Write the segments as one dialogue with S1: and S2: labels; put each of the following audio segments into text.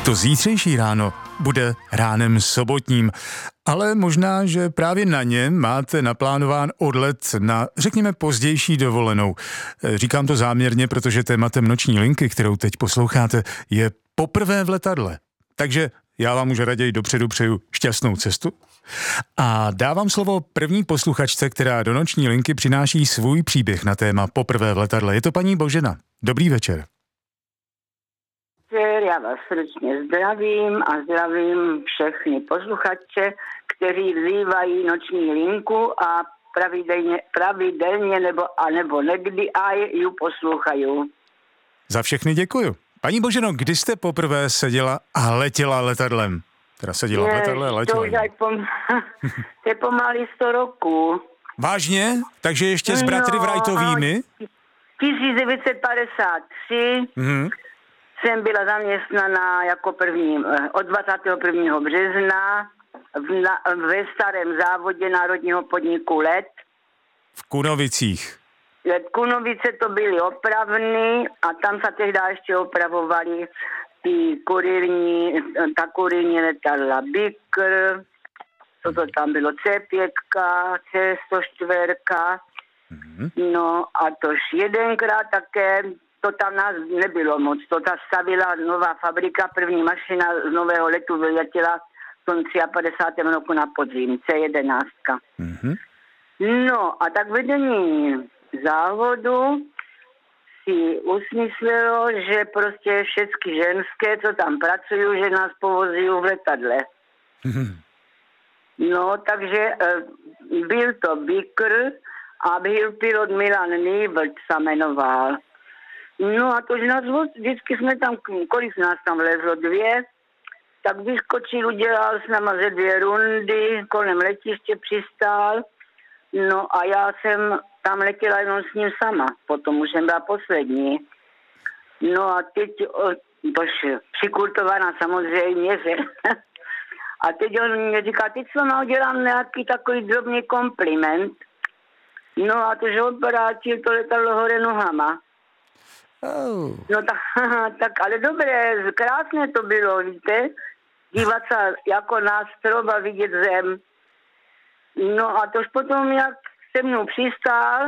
S1: To zítřejší ráno bude ránem sobotním, ale možná, že právě na ně máte naplánován odlet na, řekněme, pozdější dovolenou. Říkám to záměrně, protože tématem noční linky, kterou teď posloucháte, je poprvé v letadle. Takže já vám už raději dopředu přeju šťastnou cestu. A dávám slovo první posluchačce, která do noční linky přináší svůj příběh na téma poprvé v letadle. Je to paní Božena. Dobrý večer.
S2: Já vás srdečně zdravím a zdravím všechny posluchače, kteří vzývají noční linku a pravidelně nebo někdy aj ju poslouchají.
S1: Za všechny děkuju. Paní Boženo, kdy jste poprvé seděla a letěla letadlem? Teda seděla v letadle a letěla.
S2: To je pomalu 100 roků.
S1: Vážně? Takže ještě s bratry Wrightovými?
S2: 1953 jsem byla zaměstnaná jako od 21. března ve starém závodě Národního podniku Let.
S1: V Kunovicích.
S2: Kunovice to byly opravny a tam se tehdy ještě opravovaly ta kurírní letadla Bikr, to tam bylo C5, C104, no a tož jedenkrát také, to tam nás nebylo moc, to ta stavila nová fabrika, první mašina z nového letu vyletěla v tom 53. roku na podzim, C11. No a tak vedení závodu si usmyslelo, že prostě všechny ženské, co tam pracují, že nás povozí v letadle. No, takže byl to Bikr a byl pilot Milan Nýbrt se jmenoval. No a to, že nás vždycky jsme tam, kolik nás tam vlezlo, 2, tak vyskočil, udělal s náma ze 2 rundy, kolem letiště přistál, no a já jsem tam letěla jenom s ním sama, potom už jsem byla poslední. No a teď, tož přikultovaná samozřejmě, že? A teď on mě říká, teď s váma udělám nějaký takový drobný kompliment. No a to, že odbrátil to letadlo hore nohama. No tak, ale dobré, krásné to bylo, víte? Dívat se jako na strop a vidět zem. No a tož potom, jak se mnou přistál,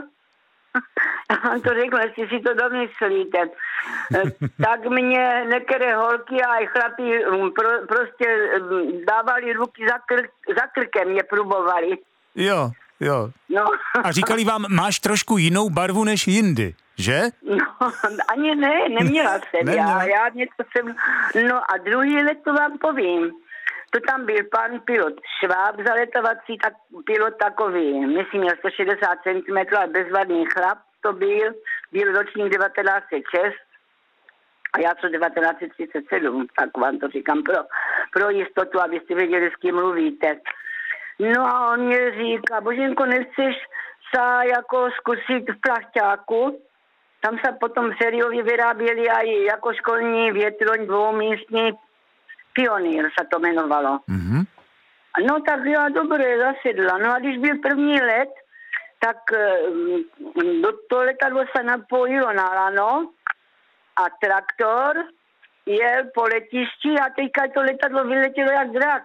S2: on to řekl, jestli si to domyslíte, tak mě některé holky a i chlapi prostě dávali ruky za krkem, mě prubovali.
S1: Jo.
S2: No.
S1: A říkali vám, máš trošku jinou barvu než jindy, že?
S2: No, ani neměla jsem. Já něco jsem... No a druhý let to vám povím. To tam byl pan pilot Šváb zaletovací, tak pilot takový, myslím, měl 160 cm, ale bezvadný chlap to byl ročník 1906 a já co 1937, tak vám to říkám pro jistotu, abyste věděli, s kým mluvíte. No a on mě říká, Boženko, nechceš se jako zkusit v plachťáku? Tam se potom sériově vyráběli i jako školní větroň dvoumístní Pionýr se to jmenovalo. No tak já dobře zasedla. No a když byl první let, tak do toho letadlo se napojilo na lano a traktor jel po letišti a teďka to letadlo vyletělo jak drak.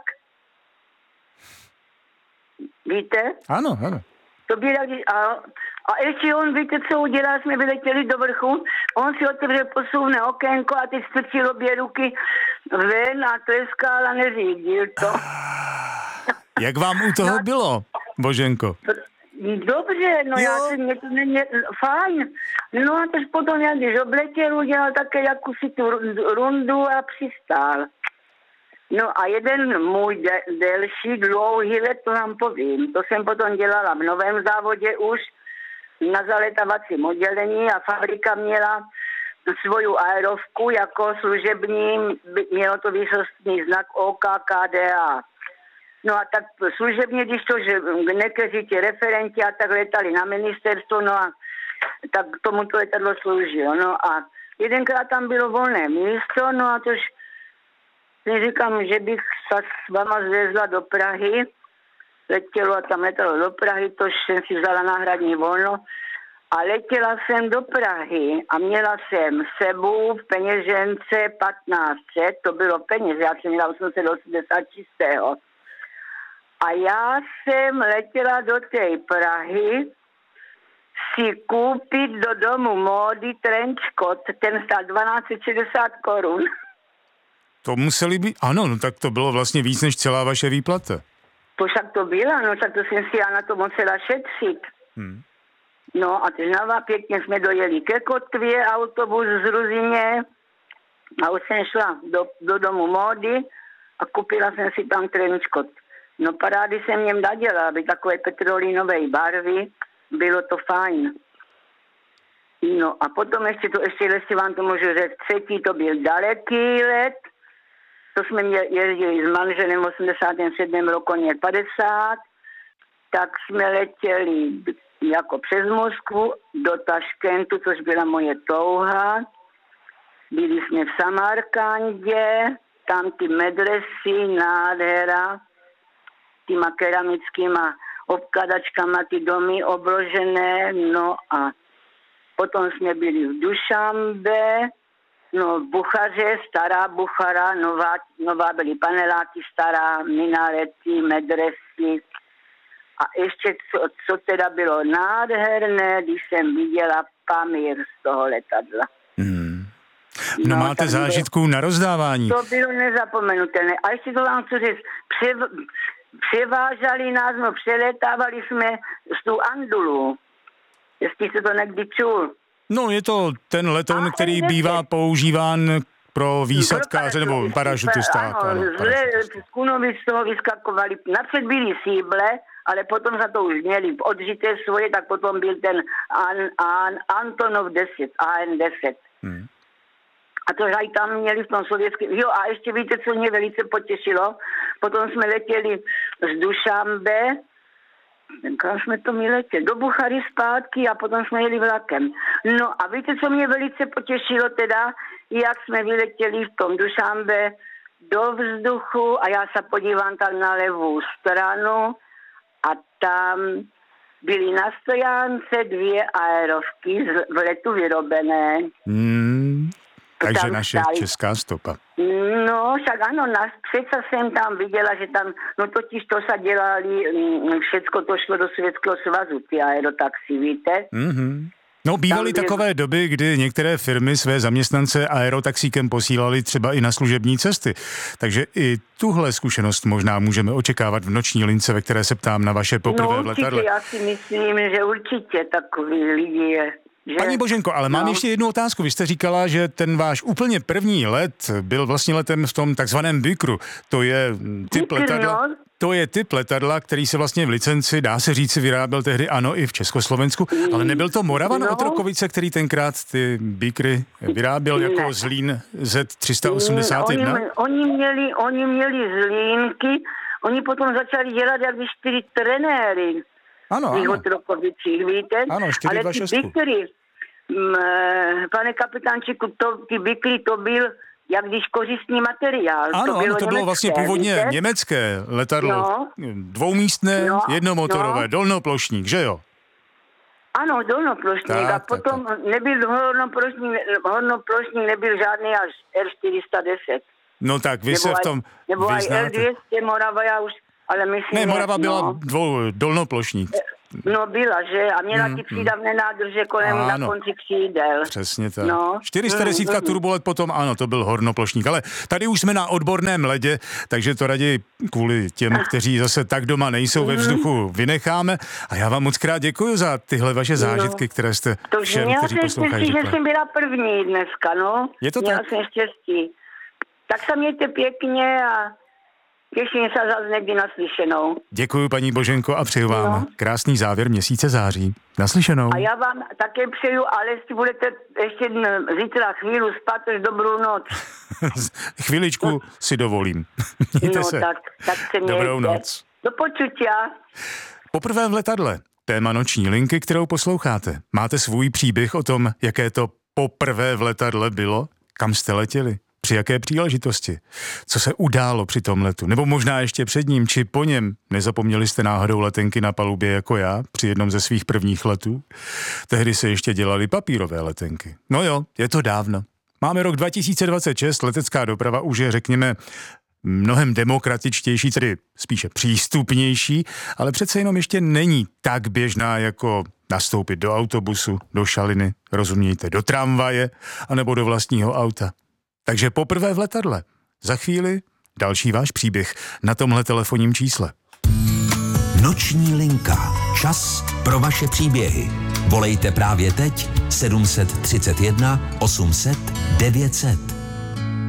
S2: Víte?
S1: Ano.
S2: To bylo, a ještě on, víte, co udělal, jsme vyletěli do vrchu, on si otevřel posuvné okénko a teď strčil obě ruky ven a tleskal a neřídil to.
S1: Jak vám u toho bylo, Boženko?
S2: Dobře, no já jsem, mě to fajn. No a teď potom, jak když obletěl, udělal také jakousi tu rundu a přistál. No a jeden můj delší, dlouhý let, to vám povím. To jsem potom dělala v novém závodě už na zaletavacím oddělení a fabrika měla svoju aerovku jako služební, mělo to výsostný znak OKKDA. No a tak služebně, když to, že někteří ti referenti a tak letali na ministerstvo, no a tak tomu to letadlo sloužilo. No a jedenkrát tam bylo volné místo, no a tož si říkám, že bych se s váma zvezla do Prahy, letělo a tam letalo do Prahy, tož jsem si vzala náhradní volno A letěla jsem do Prahy a měla jsem sebou v peněžence 1500, to bylo peněz, já jsem měla 880 čistého. A já jsem letěla do té Prahy si koupit do domu módy trenčkot, ten stál 1260 korun.
S1: To museli být, ano, no tak to bylo vlastně víc než celá vaše výplata.
S2: To však to byla, no tak to jsem si já na to musela šetřit. No a znova pěkně jsme dojeli ke Kotvě, autobus z Ruzině a už jsem šla do domu módy a koupila jsem si tam trenčkot. No parády jsem něm nadělala, aby takové petrolínové barvy, bylo to fajn. No a potom ještě, jestli vám to můžu říct, třetí to byl daleký let, to jsme jezdili s manželem v 87. roku 50, tak jsme letěli jako přes Moskvu do Taškentu, což byla moje touha. Byli jsme v Samarkandě, tam ty medresy, nádhera, těma keramickýma obkladačkama, ty domy obložené, no a potom jsme byli v Dušanbe, no v Buchaře, stará Buchara, nová byly paneláky, stará, minarety, medresy. A ještě, co teda bylo nádherné, když jsem viděla Pamír z toho letadla.
S1: No máte zážitků na rozdávání.
S2: To bylo nezapomenutelné. A ještě to vám chci říct, převážali nás, no přelétávali jsme z tu Andulu. Jestli jste to někdy čul.
S1: No je to ten letoun, který bývá používán pro výsadkáře nebo parašutistáka.
S2: Ano, z Kunovic z toho vyskakovali. Napřed byli síble, ale potom za to už měli odžité svoje, tak potom byl ten Antonov 10, AN-10. A to aj tam měli v tom sovětském. Jo, a ještě víte, co mě velice potěšilo? Potom jsme letěli z Dušanbe, kam jsme to my letěli? Do Buchary zpátky a potom jsme jeli vlakem. No a víte, co mě velice potěšilo teda? Jak jsme vyletěli v tom Dušanbe do vzduchu a já se podívám tam na levou stranu a tam byly na stojánce 2 aerovky v letu vyrobené.
S1: Takže naše česká stopa.
S2: No, však ano, přece jsem tam viděla, že tam, no totiž to se dělali, všecko to šlo do Sovětského svazu, ty aerotaxi, víte?
S1: No, bývaly takové doby, kdy některé firmy své zaměstnance aerotaxíkem posílali třeba i na služební cesty. Takže i tuhle zkušenost možná můžeme očekávat v noční lince, ve které se ptám na vaše poprvé v letadle.
S2: Já si myslím, že určitě takový lidi je. Že?
S1: Paní Boženko, ale mám ještě jednu otázku. Vy jste říkala, že ten váš úplně první let byl vlastně letem v tom takzvaném Bykru. To je typ letadla. To je typ letadla, který se vlastně v licenci, dá se říct, vyráběl tehdy, ano, i v Československu, ale nebyl to Moravan Otrokovice, který tenkrát ty Bykry vyráběl jako Zlín Z381?
S2: Oni měli Zlínky, oni potom začali dělat jak 4 trenéry.
S1: Ano,
S2: v Otrokovicích, víte?
S1: Ano, 426.
S2: Ale ty Bykry, pane kapitánčiku, ty Bykry to byl jak když kořistný materiál.
S1: Ano, to bylo vlastně původně víte? Německé letadlo. No. Dvoumístné, jednomotorové, dolnoplošník, že jo?
S2: Ano, dolnoplošník. A potom nebyl hornoplošník nebyl žádný až R410.
S1: No tak vy se v tom
S2: nebo aj R200 Morava, já už, ale myslím...
S1: Ne, Morava byla dolnoplošník.
S2: No byla, že? A měla ty přídavné nádrže kolem na konci křídel.
S1: Přesně tak. No. 410 turbolet potom, ano, to byl hornoplošník. Ale tady už jsme na odborném ledě, takže to raději kvůli těm, kteří zase tak doma nejsou ve vzduchu, vynecháme. A já vám moc krát děkuji za tyhle vaše zážitky, které jste všem, kteří poslouchají, řekla.
S2: Že jsem byla první dneska, no.
S1: Je to
S2: měla
S1: tak?
S2: jsem štěstí. Tak se mějte pěkně a těším se zase někdy naslyšenou.
S1: Děkuji, paní Boženko, a přeju vám krásný závěr měsíce září. Naslyšenou.
S2: A já vám také přeju, ale jestli budete ještě zítra chvíli spát, už dobrou noc.
S1: Chviličku si dovolím. Mějte se.
S2: Tak se mějte.
S1: Dobrou noc.
S2: Do počutia.
S1: Poprvé v letadle. Téma noční linky, kterou posloucháte. Máte svůj příběh o tom, jaké to poprvé v letadle bylo? Kam jste letěli? Při jaké příležitosti? Co se událo při tom letu? Nebo možná ještě před ním či po něm? Nezapomněli jste náhodou letenky na palubě jako já při jednom ze svých prvních letů? Tehdy se ještě dělaly papírové letenky. No jo, je to dávno. Máme rok 2026, letecká doprava už je, řekněme, mnohem demokratičtější, tedy spíše přístupnější, ale přece jenom ještě není tak běžná jako nastoupit do autobusu, do šaliny, rozumějte, do tramvaje anebo do vlastního auta. Takže poprvé v letadle. Za chvíli další váš příběh na tomhle telefonním čísle.
S3: Noční linka. Čas pro vaše příběhy. Volejte právě teď 731 800 900.